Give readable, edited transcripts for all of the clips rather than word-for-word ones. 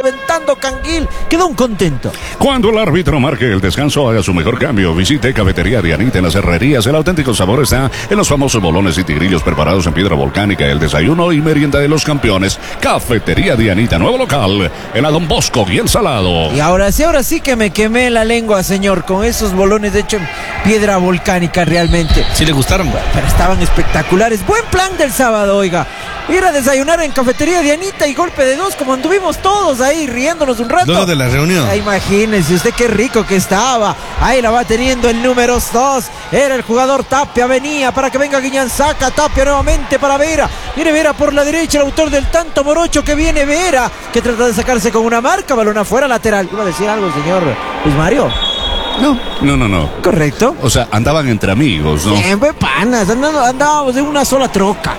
reventando Canguil. Quedó un contento. Cuando el árbitro marque el descanso, haga su mejor cambio. Visite Cafetería Dianita en las Herrerías. El auténtico sabor está en los famosos bolones y tigrillos preparados en piedra volcánica, el desayuno y merienda de los campeones. Cafetería Dianita, nuevo local en la Don Bosco y el Salado. Y ahora sí que me quemé la lengua, señor, con esos bolones de hecho en piedra volcánica realmente. Sí le gustaron. Pero estaban espectaculares. Buen plan del sábado, oiga. Ir a desayunar en Cafetería Dianita y golpe de dos, como anduvimos todos ahí riéndonos un rato. Luego de la reunión. Imagínense usted qué rico que estaba. Ahí la va teniendo el número 2. Era el jugador Tapia, venía para que venga Guiñanzaca. Tapia nuevamente para Vera. Viene Vera por la derecha, el autor del tanto Morocho, que viene Vera, que trata de sacarse con una marca, balón afuera, lateral. ¿Iba a decir algo, señor Luis Mario? No. ¿Correcto? O sea, andaban entre amigos, ¿no? Siempre panas, andábamos en una sola troca.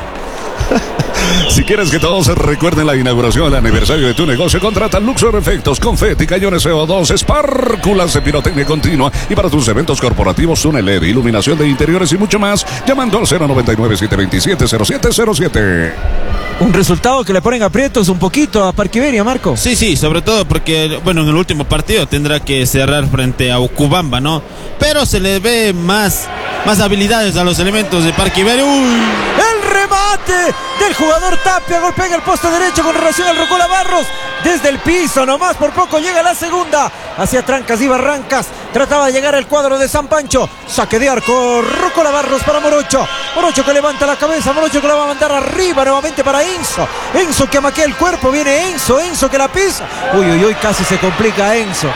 Si quieres que todos recuerden la inauguración del aniversario de tu negocio, contrata Luxor Efectos, confeti, cañones CO2, espárculas de pirotecnia continua y para tus eventos corporativos, túnel LED, iluminación de interiores y mucho más, llamando al 099-727-0707. Un resultado que le ponen aprietos un poquito a Parquiveria, Marco. Sí, sobre todo porque, bueno, en el último partido tendrá que cerrar frente a Ucubamba, ¿no? Pero se le ve más habilidades a los elementos de Parquiveria. El remate del jugador Tapia, golpea en el poste derecho con relación al Rocola Barros. Desde el piso, nomás por poco llega la segunda. Hacia trancas y barrancas. Trataba de llegar al cuadro de San Pancho. Saque de arco, Rocola Barros para Morocho. Morocho que levanta la cabeza, Morocho que la va a mandar arriba nuevamente para Enzo. Enzo que amaquea el cuerpo, viene Enzo que la pisa. Uy, casi se complica Enzo.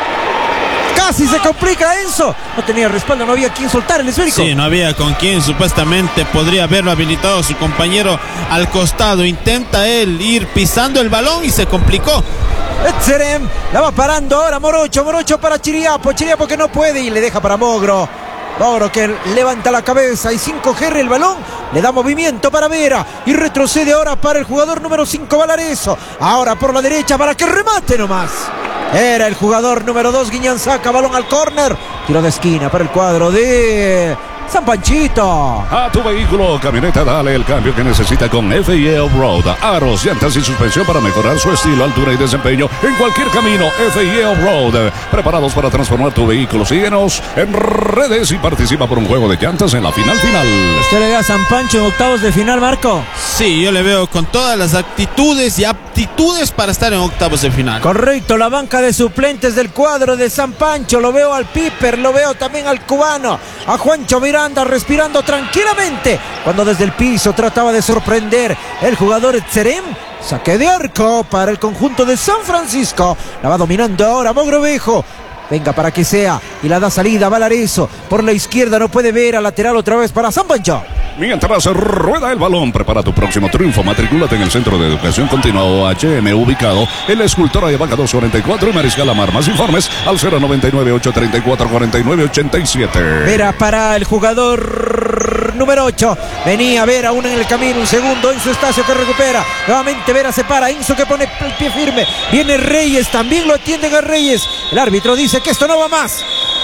Casi se complica Enzo. No tenía respaldo, no había quien soltar el esférico. Sí, no había con quien supuestamente podría haberlo habilitado su compañero al costado. Intenta él ir pisando el balón y se complicó. Etzerem la va parando ahora Morocho para Chiriapo que no puede y le deja para Mogro que levanta la cabeza y 5G el balón, le da movimiento para Vera y retrocede ahora para el jugador número 5 Valareso, ahora por la derecha para que remate nomás. Era el jugador número 2 Guiñanzaca, balón al córner, tiro de esquina para el cuadro de San Panchito. A tu vehículo o camioneta dale el cambio que necesita con FIA Off-Road. Aros, llantas y suspensión para mejorar su estilo, altura y desempeño en cualquier camino. FIA Off-Road, preparados para transformar tu vehículo. Síguenos en redes y participa por un juego de llantas en la final. ¿Usted le ve a San Pancho en octavos de final, Marco? Sí, yo le veo con todas las actitudes y aptitudes para estar en octavos de final. Correcto, la banca de suplentes del cuadro de San Pancho. Lo veo al Piper, lo veo también al cubano, a Juancho Miranda respirando tranquilamente cuando desde el piso trataba de sorprender el jugador Etzerem. Saque de arco para el conjunto de San Francisco. La va dominando ahora Mogrovejo. Venga para que sea y la da salida Valareso por la izquierda, no puede ver a lateral otra vez para San Pancho. Mientras rueda el balón, prepara tu próximo triunfo. Matricúlate en el Centro de Educación Continua OHM, ubicado en la Escultora de Vaca 244 y Mariscal Amar. Más informes al 099-834-4987. Vera para el jugador número 8. Venía Vera, uno en el camino, un segundo. Enzo Estacio que recupera. Nuevamente Vera se para. Enzo que pone el pie firme. Viene Reyes, también lo atienden a Reyes. El árbitro dice que esto no va más.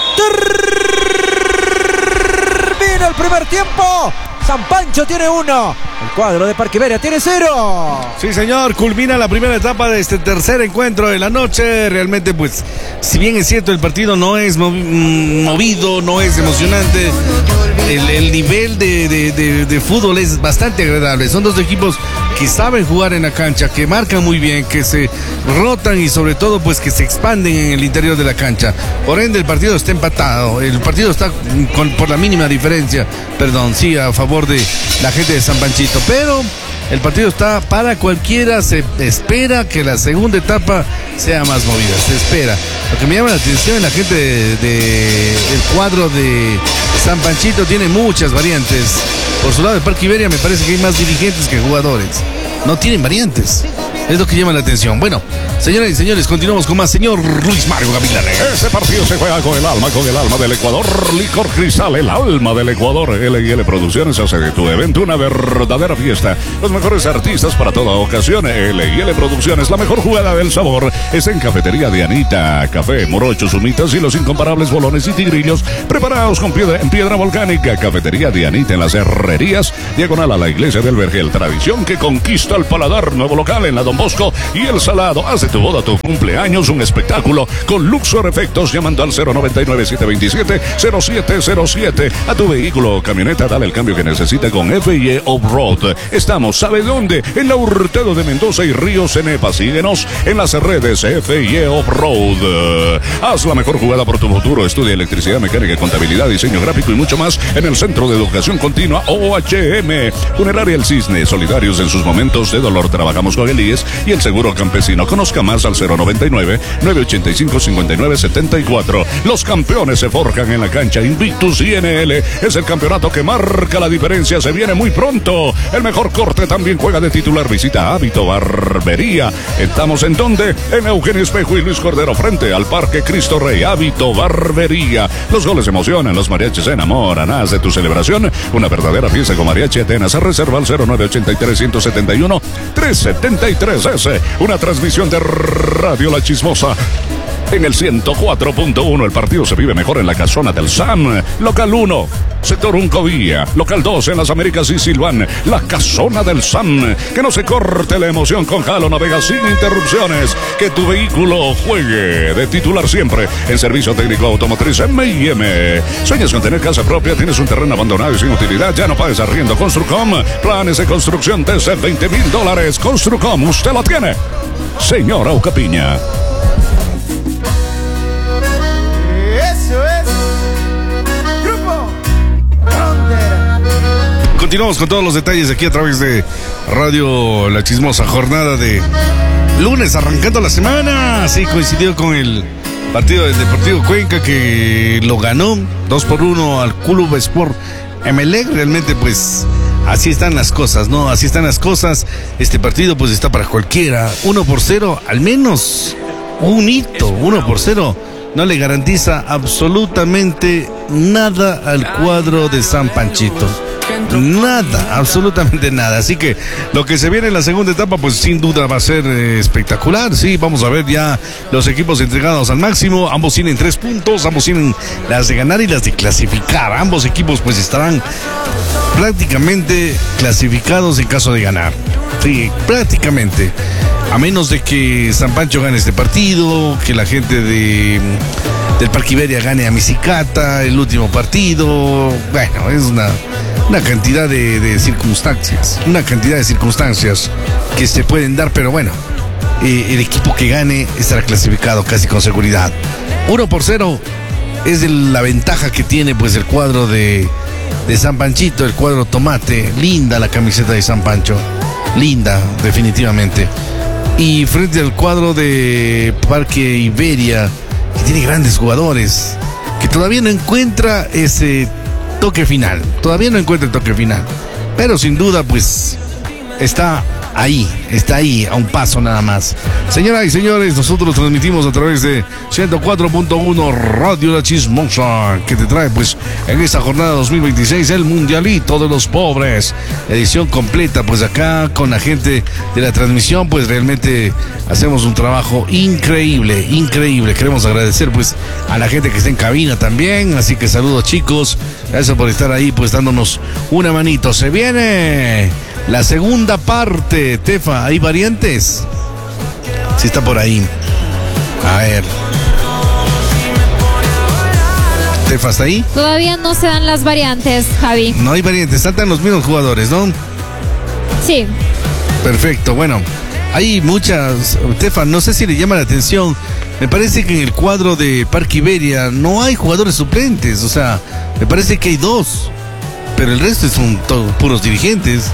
Termina el primer tiempo. San Pancho tiene 1. El cuadro de Parquiveria tiene 0. Sí, señor, culmina la primera etapa de este tercer encuentro de la noche. Realmente, pues, si bien es cierto, el partido no es movido, no es emocionante, el nivel de fútbol es bastante agradable. Son dos equipos que saben jugar en la cancha, que marcan muy bien, que se rotan y sobre todo, pues, que se expanden en el interior de la cancha. Por ende, el partido está empatado. El partido está por la mínima diferencia, a favor de la gente de San Panchito, pero el partido está para cualquiera. Se espera que la segunda etapa sea más movida, se espera. Lo que me llama la atención, la gente del cuadro de San Panchito tiene muchas variantes. Por su lado de Parquiveria me parece que hay más dirigentes que jugadores. No tienen variantes. Es lo que llama la atención. Bueno, señoras y señores, continuamos con más. Señor Luis Mario Gavilán. Este partido se juega con el alma del Ecuador. Licor Cristal, el alma del Ecuador. L&L Producciones hace de tu evento una verdadera fiesta. Los mejores artistas para toda ocasión. L&L Producciones, la mejor jugada del sabor es en Cafetería Dianita. Café, morochos, humitas y los incomparables bolones y tigrillos preparados con en piedra volcánica. Cafetería Dianita en las Herrerías, diagonal a la Iglesia del Vergel. Tradición que conquista el paladar. Nuevo local en la Don Bosco y El Salado. Haz de tu boda, tu cumpleaños, un espectáculo con Luxor Efectos, llamando al 099-727-0707. A tu vehículo o camioneta, dale el cambio que necesita con F&E Off-Road. Estamos, ¿sabe dónde? En la Hurtado de Mendoza y Río Cenepa. Síguenos en las redes F&E Off-Road. Haz la mejor jugada por tu futuro. Estudia electricidad, mecánica, contabilidad, diseño gráfico y mucho más en el Centro de Educación Continua OHM. Funeraria El Cisne, solidarios en sus momentos de dolor. Trabajamos con el IES y el Seguro Campesino. Conozca más al 099-985-5974. Los campeones se forjan en la cancha. Invictus INL es el campeonato que marca la diferencia. Se viene muy pronto. El mejor corte también juega de titular. Visita Hábito Barbería. ¿Estamos en dónde? En Eugenio Espejo y Luis Cordero, frente al Parque Cristo Rey. Hábito Barbería. Los goles emocionan, los mariachis se enamoran. Haz de tu celebración una verdadera fiesta con Mariachi Atenas. Reserva al 0983-171-373S. Una transmisión de Radio La Chismosa. En el 104.1, el partido se vive mejor en la casona del SAM. Local 1, sector Uncovía. Local 2, en las Américas y Silván. La casona del SAM. Que no se corte la emoción con Jalo. Navega sin interrupciones. Que tu vehículo juegue de titular siempre. En servicio técnico automotriz M&M. ¿Sueñas con tener casa propia? ¿Tienes un terreno abandonado y sin utilidad? Ya no pagues arriendo. Construcom. Planes de construcción desde $20,000. Construcom, usted lo tiene. Señora Ucapiña. Continuamos con todos los detalles aquí a través de Radio La Chismosa. Jornada de lunes, arrancando la semana. Sí, coincidió con el partido del Deportivo Cuenca, que lo ganó 2-1 al Club Sport Emelec. Realmente, pues, así están las cosas, ¿no? Así están las cosas. Este partido, pues, está para cualquiera. 1-0, al menos un hito. 1-0 no le garantiza absolutamente nada al cuadro de San Panchito. Nada, absolutamente nada. Así que lo que se viene en la segunda etapa, pues sin duda va a ser espectacular. Sí, vamos a ver ya los equipos entregados al máximo. Ambos tienen 3 puntos, ambos tienen las de ganar y las de clasificar. Ambos equipos pues estarán prácticamente clasificados en caso de ganar. Sí, prácticamente. A menos de que San Pancho gane este partido, que la gente del Parque Iberia gane a Misicata el último partido. Bueno, es una cantidad de circunstancias, que se pueden dar, pero bueno, el equipo que gane estará clasificado casi con seguridad. 1-0 es la ventaja que tiene pues el cuadro de San Panchito, el cuadro Tomate. Linda la camiseta de San Pancho, linda, definitivamente. Y frente al cuadro de Parque Iberia, que tiene grandes jugadores, que todavía no encuentra ese toque final, pero sin duda pues está ahí, a un paso nada más. Señoras y señores, nosotros transmitimos a través de 104.1 Radio La Chismosa, que te trae pues en esta jornada 2026 el Mundialito de los Pobres, edición completa. Pues acá con la gente de la transmisión pues realmente hacemos un trabajo increíble. Queremos agradecer pues a la gente que está en cabina también, así que saludos, chicos, gracias por estar ahí pues dándonos una manito. Se viene la segunda parte. Tefa, ¿hay variantes? Sí, está por ahí. A ver. Tefa, ¿está ahí? Todavía no se dan las variantes, Javi. No hay variantes, saltan los mismos jugadores, ¿no? Sí. Perfecto, bueno. Hay muchas. Tefa, no sé si le llama la atención. Me parece que en el cuadro de Parque Iberia no hay jugadores suplentes. O sea, me parece que hay 2. Pero el resto son todos puros dirigentes.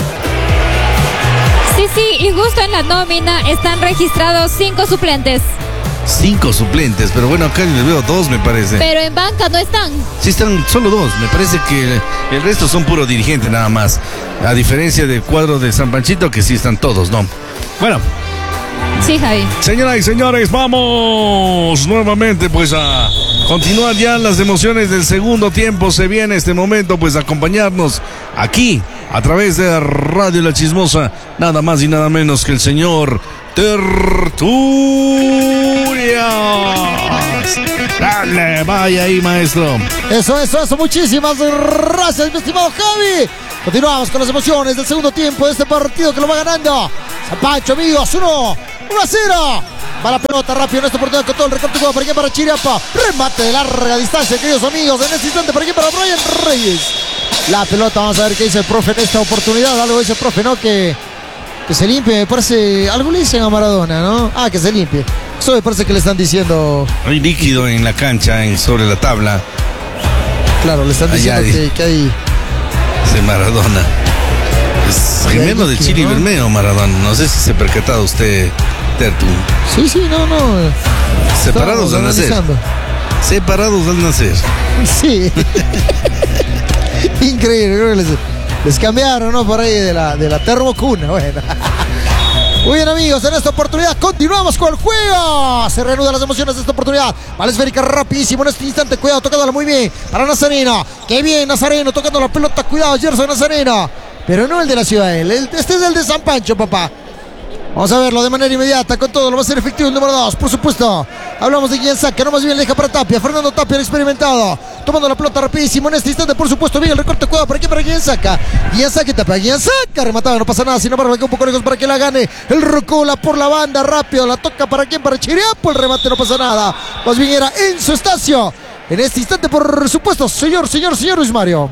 Sí, y justo en la nómina están registrados 5 suplentes. 5 suplentes, pero bueno, acá les veo 2, me parece. Pero en banca no están. Sí, están solo 2. Me parece que el resto son puro dirigente nada más. A diferencia del cuadro de San Panchito, que sí están todos, ¿no? Bueno. Sí, Javi. Señoras y señores, vamos nuevamente pues a continuar ya las emociones del segundo tiempo. Se viene este momento pues a acompañarnos aquí a través de Radio La Chismosa, nada más y nada menos que el señor Tertulias. La Vaya ahí, maestro. Eso, muchísimas gracias, mi estimado Javi. Continuamos con las emociones del segundo tiempo de este partido que lo va ganando San Pancho, amigos, 1-0. Va la pelota rápido en esta oportunidad con todo el recorte para aquí para Chiriapa. Remate de larga distancia, queridos amigos, en este instante para aquí para Brian Reyes. La pelota, vamos a ver qué dice el profe en esta oportunidad. Algo dice el profe, ¿no? Que se limpie, me parece. Algo le dicen a Maradona, ¿no? Que se limpie. Eso me parece que le están diciendo. Hay líquido en la cancha, sobre la tabla. Claro, le están diciendo que hay. Ese Maradona. Es gemelo de Chile y Bermeo, Maradona. No sé si se ha percatado usted, Tertu. Sí, no. Separados al nacer. Separados al nacer. Sí. Increíble, creo que les cambiaron, ¿no? Por ahí de la termocuna. Bueno. Muy bien, amigos, en esta oportunidad continuamos con el juego. Se reanudan las emociones de esta oportunidad. Vale, esférica rapidísimo en este instante. Cuidado, tocándola muy bien para Nazareno. Qué bien, Nazareno tocando la pelota. Cuidado, Gerson Nazareno. Pero no el de la Ciudadela. Este es el de San Pancho, papá. Vamos a verlo de manera inmediata, con todo, lo va a ser efectivo el número 2, por supuesto. Hablamos de Guianzaca, no más bien le deja para Tapia. Fernando Tapia, el experimentado, tomando la pelota rapidísimo en este instante, por supuesto. Bien el recorte, cuidado para aquí, para Guianzaca. Guianzaca y Tapia, Guianzaca, rematado, no pasa nada. Sin embargo, le queda un poco lejos para que la gane. El Rocola por la banda, rápido, la toca para quién, para Chiriapo. El remate, no pasa nada. Más bien era Enzo Estacio. En este instante, por supuesto, señor Luis Mario.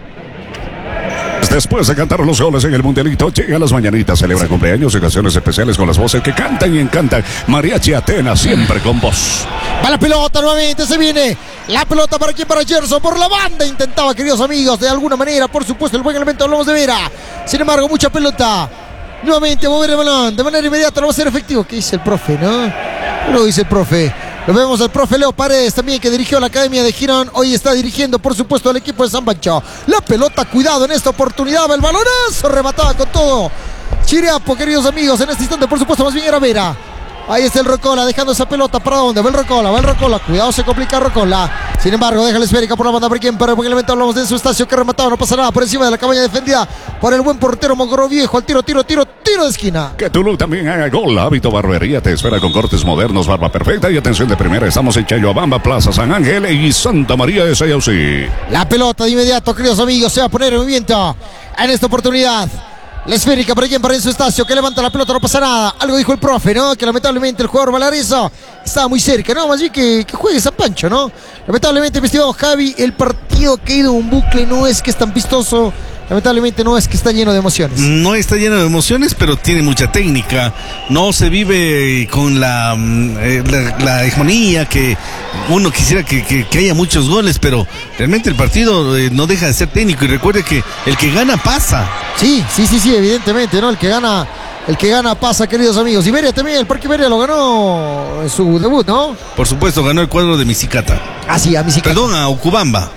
Después de cantar los goles en el Mundialito, llega a las mañanitas, celebra cumpleaños y ocasiones especiales con las voces que cantan y encantan. Mariachi Atenas, siempre con voz. Va la pelota nuevamente, se viene la pelota para aquí, para Gerson, por la banda. Intentaba, queridos amigos, de alguna manera, por supuesto, el buen elemento, hablamos de Vera. Sin embargo, mucha pelota. Nuevamente mover el balón, de manera inmediata lo va a ser efectivo. ¿Qué dice el profe, no? Lo dice el profe. Lo vemos al profe Leo Paredes también, que dirigió la Academia de Girón. Hoy está dirigiendo, por supuesto, al equipo de San Pancho. La pelota, cuidado en esta oportunidad. Va el balonazo, rematada con todo Chiriapo, queridos amigos. En este instante, por supuesto, más bien era Vera. Ahí está el Rocola, dejando esa pelota. ¿Para dónde? Va el Rocola. Cuidado, se complica Rocola. Sin embargo, deja la esférica por la banda. ¿Para quién? Para el buen elemento, hablamos de Enzo Estacio, que rematado. No pasa nada por encima de la cabaña defendida por el buen portero Mogrovejo. Al tiro de esquina. Que Tulú también haga gol. Hábito Barbería te espera con cortes modernos, barba perfecta y atención de primera. Estamos en Chayobamba, Plaza San Ángel y Santa María de Sayaucí. La pelota de inmediato, queridos amigos, se va a poner en movimiento en esta oportunidad. La esférica para quien, para Enzo Estacio, que levanta la pelota, no pasa nada. Algo dijo el profe, ¿no? Que lamentablemente el jugador Valareso estaba muy cerca, ¿no? Más bien que juegue San Pancho, ¿no? Lamentablemente, mi estimado Javi, el partido que ha ido un bucle, no es que es tan vistoso. Lamentablemente no es que está lleno de emociones. No está lleno de emociones, pero tiene mucha técnica. No se vive con la hegemonía que uno quisiera que haya muchos goles, pero realmente el partido no deja de ser técnico. Y recuerde que el que gana pasa. Sí, evidentemente, ¿no? El que gana pasa, queridos amigos. Y Iberia también, el Parque Iberia lo ganó en su debut, ¿no? Por supuesto, ganó el cuadro de Misicata. Sí, a Misicata. Perdón, a Ucubamba.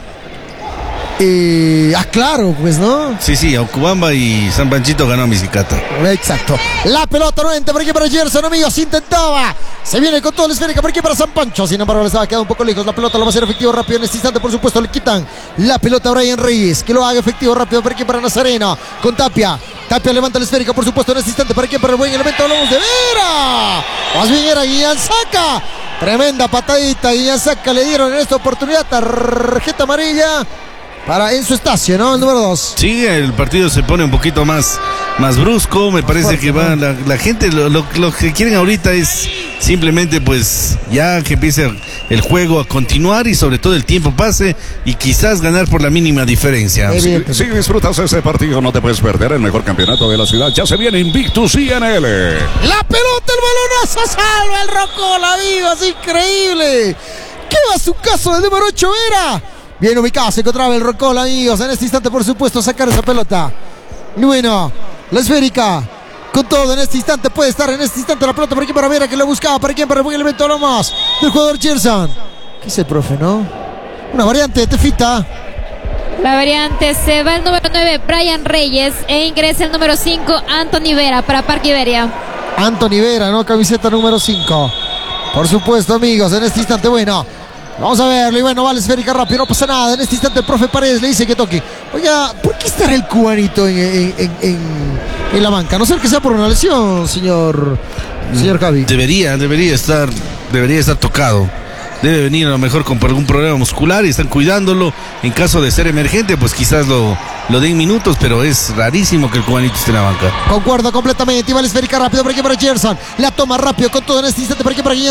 Claro, pues, ¿no? Sí, a Ucubamba y San Panchito ganó a Misicata. Exacto. La pelota nuevamente por aquí para Gerson, amigos. Intentaba. Se viene con todo la esférica por aquí para San Pancho. Sin embargo, le estaba quedando un poco lejos. La pelota lo va a hacer efectivo rápido en este instante. Por supuesto, le quitan la pelota a Brian Reyes. Que lo haga efectivo rápido por aquí para Nazareno. Con Tapia. Tapia levanta la esférica, por supuesto, en este instante. ¿Para quién? Para el buen elemento. Hablamos de Vera. Más bien era Guianzaca. Tremenda patadita. Guianzaca le dieron en esta oportunidad tarjeta amarilla para Enzo Estacio, ¿no? El número 2. Sí, el partido se pone un poquito más brusco. Me parece fuerte, que va la gente. Lo que quieren ahorita es simplemente, pues, ya que empiece el juego a continuar y sobre todo el tiempo pase y quizás ganar por la mínima diferencia. Si disfrutas este partido, no te puedes perder el mejor campeonato de la ciudad. Ya se viene Invictus INL. La pelota, el balonazo, salva el Rocola, amigos, increíble. ¿Qué va a su caso del número 8, Vera? Bien ubicado, se encontraba el Rocola, amigos. En este instante, por supuesto, sacar esa pelota. Bueno, la esférica. Con todo, en este instante puede estar. En este instante la pelota por aquí para Vera, que la buscaba. ¿Para quién? Para el buen elemento lo más del jugador Gerson. ¿Qué es el profe, no? Una variante, Tefita. La variante, se va el número 9, Brian Reyes. E ingresa el número 5, Anthony Vera, para Parque Iberia. Anthony Vera, ¿no? Camiseta número 5. Por supuesto, amigos, en este instante, bueno. Vamos a verlo, y bueno, vale, esférica rápido, no pasa nada. En este instante el profe Paredes le dice que toque. Oiga, ¿por qué estará el cubanito en la banca? No sé que sea por una lesión, señor Javi. Debería estar tocado. debe venir a lo mejor con algún problema muscular y están cuidándolo. En caso de ser emergente, pues quizás lo den minutos, pero es rarísimo que el cubanito esté en la banca. Concuerdo completamente. Iba la esférica rápido por aquí para Gerson. La toma rápido con todo en este instante por aquí para